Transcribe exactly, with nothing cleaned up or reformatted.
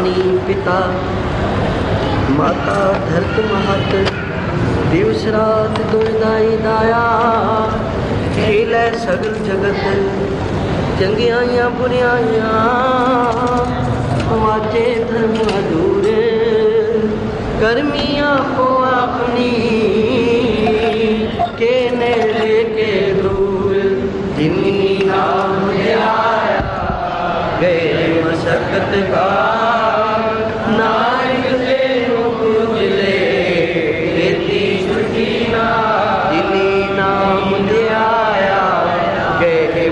पानी पिता माता धरत महत दिवस रात दुनिदाई दाया खेल है सगल जगत चंगियाइयां बुरियाइयां वाचे धर्म अधूरे गर्मियां को अपनी के नेड़े के दूर जिन्नी नाम ले आया गए मशक्कत का